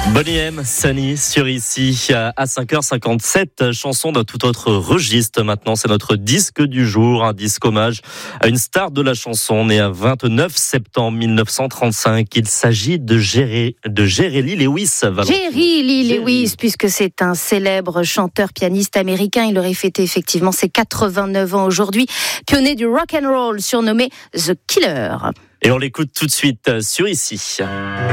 Bonnie M, Sunny sur ici à 5h57, chanson d'un tout autre registre maintenant, c'est notre disque du jour, un disque hommage à une star de la chanson née à 29 septembre 1935. Il s'agit de Jerry Lee Lewis. Jerry Lee Lewis, puisque c'est un célèbre chanteur pianiste américain, il aurait fêté effectivement ses 89 ans aujourd'hui, pionnier du rock and roll surnommé The Killer. Et on l'écoute tout de suite sur ici.